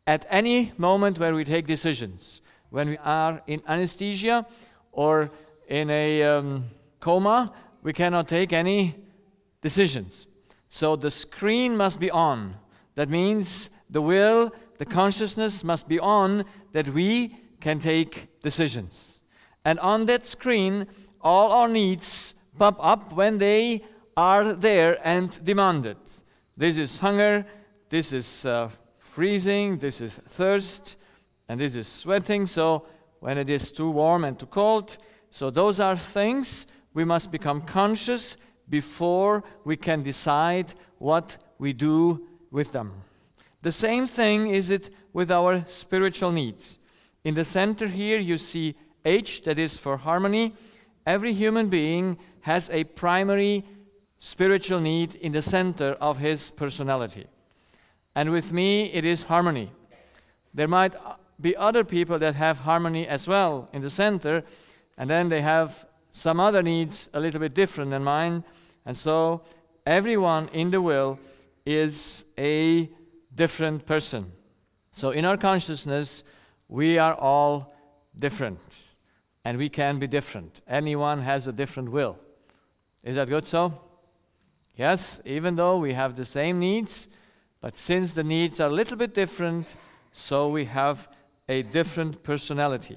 at any moment where we take decisions, when we are in anesthesia or in a coma, we cannot take any decisions. So the screen must be on. That means the will, the consciousness must be on that we can take decisions. And on that screen, all our needs pop up when they are there and demanded. This is hunger, this is freezing, this is thirst, and this is sweating. So when it is too warm and too cold, so those are things we must become conscious before we can decide what we do with them. The same thing is it with our spiritual needs. In the center here you see H, that is for harmony. Every human being has a primary spiritual need in the center of his personality. And with me it is harmony. There might be other people that have harmony as well in the center, and then they have some other needs a little bit different than mine. And so everyone in the will is a different person. So in our consciousness, we are all different. And we can be different. Anyone has a different will. Is that good so? Yes, even though we have the same needs, but since the needs are a little bit different, so we have a different personality.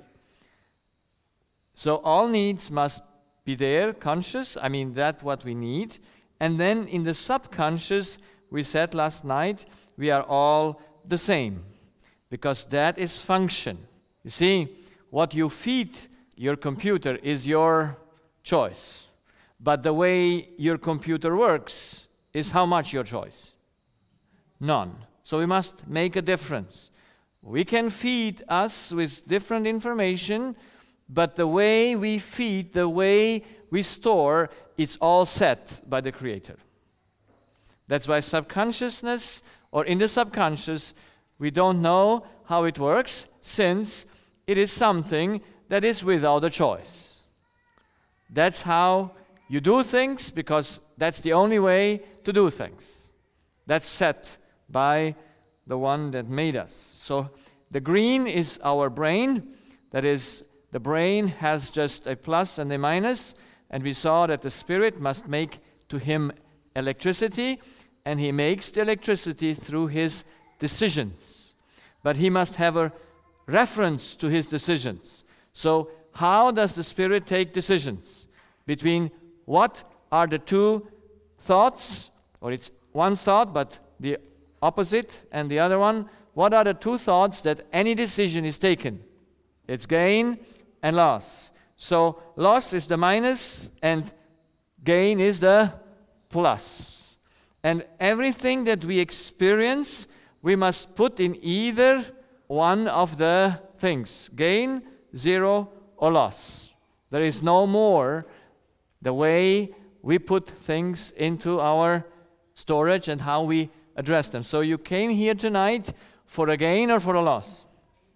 So all needs must be there, conscious, that's what we need. And then in the subconscious, we said last night, we are all the same, because that is function. You see, what you feed your computer is your choice. But the way your computer works is how much your choice? None. So we must make a difference. We can feed us with different information, but the way we feed, the way we store, it's all set by the Creator. That's why subconsciousness, or in the subconscious, we don't know how it works, since it is something that is without a choice. That's how you do things, because that's the only way to do things. That's set by the one that made us. So the green is our brain. That is, the brain has just a plus and a minus, and we saw that the spirit must make to him electricity, and he makes the electricity through his decisions. But he must have a reference to his decisions. So how does the spirit take decisions? Between what are the two thoughts, or it's one thought but the opposite and the other one, what are the two thoughts that any decision is taken? It's gain and loss. So loss is the minus and gain is the plus. And everything that we experience, we must put in either one of the things, gain, zero, or loss. There is no more the way we put things into our storage and how we address them. So you came here tonight for a gain or for a loss?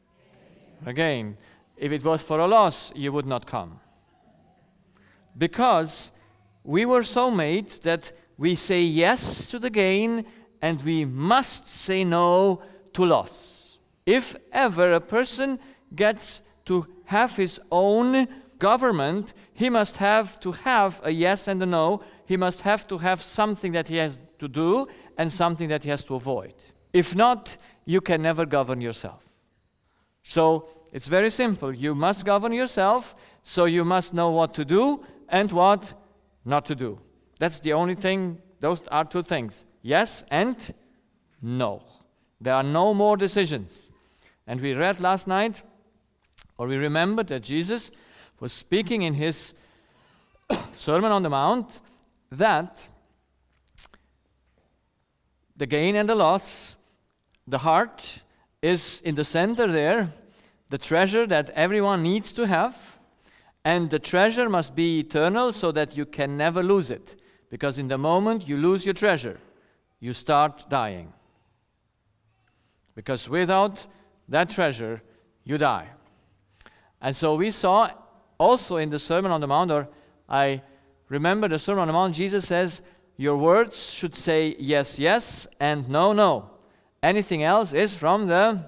A gain. If it was for a loss, you would not come. Because we were so made that we say yes to the gain and we must say no to loss. If ever a person gets to have his own government, he must have to have a yes and a no. He must have to have something that he has to do and something that he has to avoid. If not, you can never govern yourself. So it's very simple. You must govern yourself, so you must know what to do and what not to do. That's the only thing. Those are two things. Yes and no. There are no more decisions. And we read last night, or we remembered that Jesus was speaking in his Sermon on the Mount that the gain and the loss, the heart is in the center there, the treasure that everyone needs to have, and the treasure must be eternal so that you can never lose it. Because in the moment you lose your treasure, you start dying. Because without that treasure, you die. And so we saw also in the Sermon on the Mount, or I remember the Sermon on the Mount, Jesus says, your words should say yes, yes, and no, no. Anything else is from the